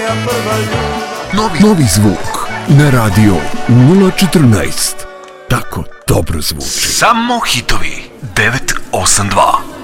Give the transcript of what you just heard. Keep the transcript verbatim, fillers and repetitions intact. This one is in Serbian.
Novi, novi zvuk na radio nula četrnaest. Tako dobro zvuči. Samo hitovi devet osam dva.